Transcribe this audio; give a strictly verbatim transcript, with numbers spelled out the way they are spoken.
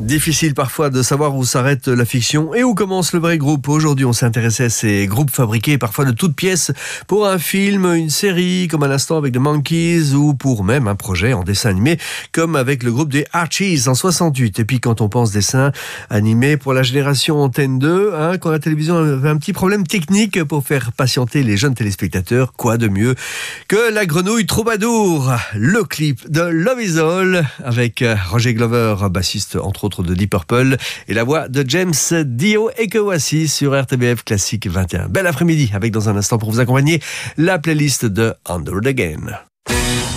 Difficile parfois de savoir où s'arrête la fiction et où commence le vrai groupe. Aujourd'hui, on s'est intéressé à ces groupes fabriqués parfois de toutes pièces pour un film, une série, comme à l'instant avec The Monkees, ou pour même un projet en dessin animé, comme avec le groupe des Archies en soixante-huit. Et puis quand on pense dessin animé pour la génération Antenne deux, hein, quand la télévision avait un petit problème technique pour faire patienter les jeunes téléspectateurs, quoi de mieux que la grenouille troubadour, le clip de Love Is All avec Roger Glover, bassiste entre autres de Deep Purple, et la voix de James Dio et Kawasi sur R T B F Classique vingt et un. Bel après-midi avec, dans un instant pour vous accompagner, la playlist de Under the Game.